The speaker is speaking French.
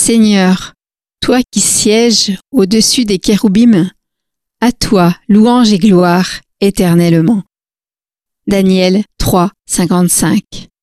Seigneur, toi qui sièges au-dessus des kéroubim, à toi louange et gloire éternellement. Daniel 3, 55.